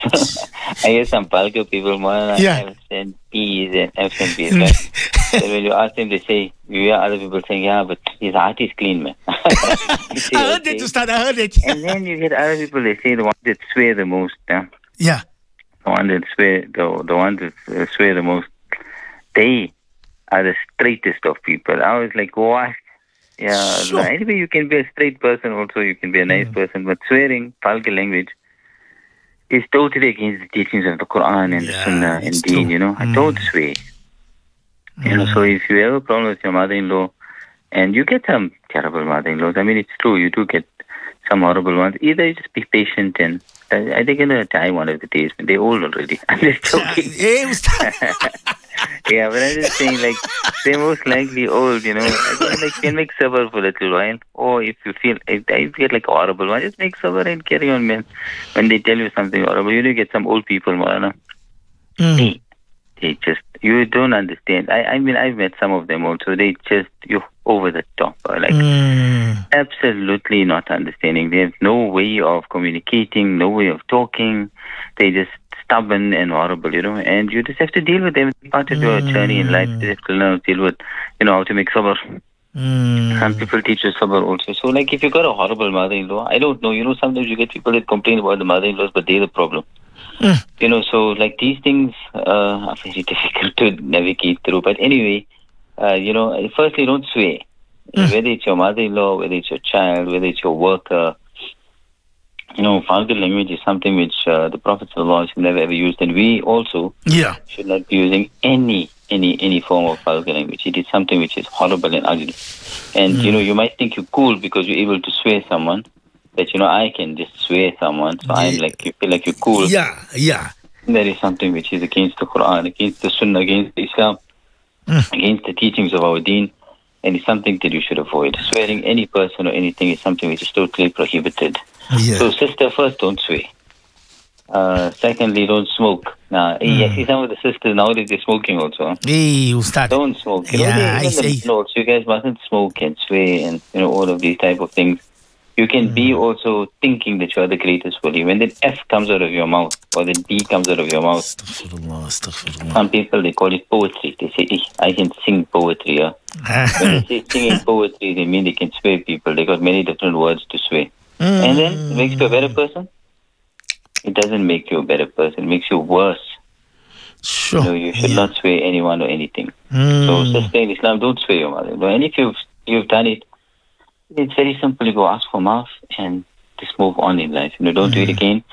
I hear some Palka people, man, F's and P's and F's and P's, right? So when you ask them, they say, you hear other people saying, yeah, but his heart is clean, man. Say, I heard it, Ustad, I heard it. And then you get other people, they say the ones that swear the most, yeah. The one that swear, the ones that swear the most, they are the straightest of people. I was like, what? Yeah, Sure. Anyway, you can be a straight person also, you can be a nice person, but swearing, Palka language, is totally against the teachings of the Quran and the Sunnah and Deen, you know. I don't swear. You know, so if you have a problem with your mother-in-law, and you get some terrible mother-in-laws, I mean, it's true, you do get some horrible ones. Either you just be patient and I think in a time one of the days, they're old already. I'm just joking. Yeah, but I'm just saying, like, they're most likely old, you know. I think, like, you can make sabr for a little while. Or if you feel, if I get like a horrible one, just make sabr and carry on, man. When they tell you something horrible, you know, you get some old people, Marana. They just, you don't understand. I mean, I've met some of them also. They just, you're over the top. Like, absolutely not understanding. They have no way of communicating, no way of talking. They just stubborn and horrible, you know. And you just have to deal with them. It's part of your journey in life. You have to learn to deal with, you know, how to make sabr. Some people teach you sabr also. So, like, if you got a horrible mother-in-law, I don't know. You know, sometimes you get people that complain about the mother-in-laws, but they're the problem. You know, so like these things are very difficult to navigate through. But anyway, you know, firstly, don't swear. Whether it's your mother-in-law, whether it's your child, whether it's your worker, you know, vulgar language is something which the Prophet ﷺ never ever used, and we also should not be using any form of vulgar language. It is something which is horrible and ugly. And you know, you might think you're cool because you're able to swear someone. That, you know, I can just swear someone, so I'm like, you feel like you're cool. Yeah. That is something which is against the Quran, against the Sunnah, against Islam, against the teachings of our deen, and it's something that you should avoid. Swearing any person or anything is something which is totally prohibited. So, sister, first, don't swear. Secondly, don't smoke. Now, I see some of the sisters nowadays, they're smoking also. Don't smoke. You know, you guys mustn't smoke and swear and, you know, all of these type of things. You can be also thinking that you are the greatest wali. When that F comes out of your mouth or the D comes out of your mouth, some people, they call it poetry. They say, I can sing poetry. When they say singing poetry, they mean they can swear people. They got many different words to swear. And then it makes you a better person. It doesn't make you a better person. It makes you worse. Sure. You know, you should not swear anyone or anything. So, sister in Islam, don't swear your mother. And if you've done it, it's very simple. You go ask for maaf and just move on in life. You know, don't do it again.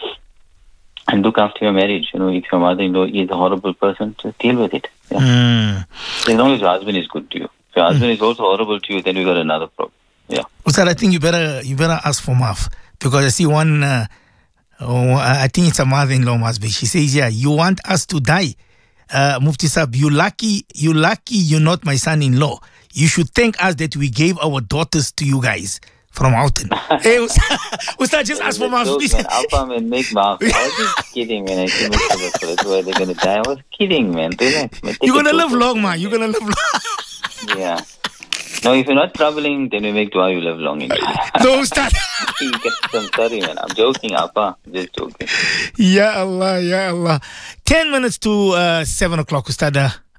And look after your marriage. You know, if your mother-in-law is a horrible person, just deal with it. As long as your husband is good to you. If your husband is also horrible to you, then we got another problem. Ustad, I think you better ask for maaf, because I see one. I think it's a mother-in-law must be. She says, "Yeah, you want us to die, Mufti Sahib? You lucky you're not my son-in-law. You should thank us that we gave our daughters to you guys from Houghton." Hey, Ustad, just ask for maaf, please. Alpha man, make maaf. I was just kidding, man. I think that's why they're going to die. I was kidding, man. You're going to live long, man. You're going to live long. Yeah. No, if you're not troubling, then we make dua you live long. No, Ustad. I'm sorry, man. I'm joking, Alpha. Just joking. Ya Allah. 10 minutes to 7 o'clock, Ustad.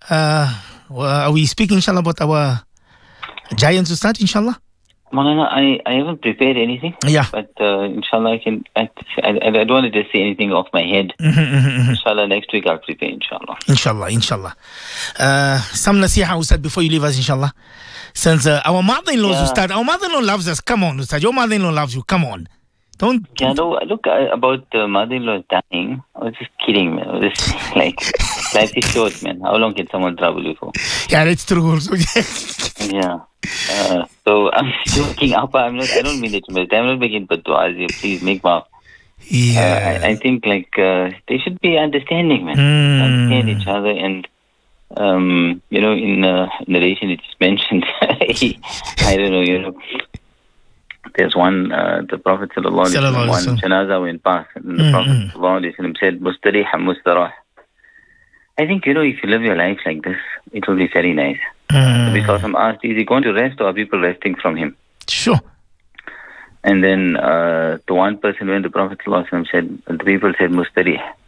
Are we speaking, inshallah, about our giants, Ustad, inshallah? Maulana, I haven't prepared anything. But inshallah, I don't want to just say anything off my head. Inshallah, next week I'll prepare, inshallah. Inshallah. Some nasiha, Ustad, before you leave us, inshallah. Since our mother-in-law, Ustad, our mother-in-law loves us. Come on, Ustad. Your mother-in-law loves you. Come on. Don't. Yeah, no, look, about mother-in-law dying, I was just kidding, man. I was just like, life is short, man. How long can someone trouble you for? Yeah, that's true also. Yeah. So I'm joking, Alpha. I don't mean it to make. I'm not making badduas here. Please make maaf. Yeah. I think like they should be understanding, man. Understand each other, and you know, in narration it's mentioned. I don't know, you know. There's one, the Prophet sallallahu alaihi wasallam, one janaza went past, and the Prophet sallallahu alaihi wasallam said, "Mustarih, mustarah." I think, you know, if you live your life like this, it will be very nice. Because I'm asked, is he going to rest or are people resting from him? Sure. And then the one person when the Prophet ﷺ said, the people said Mustarih.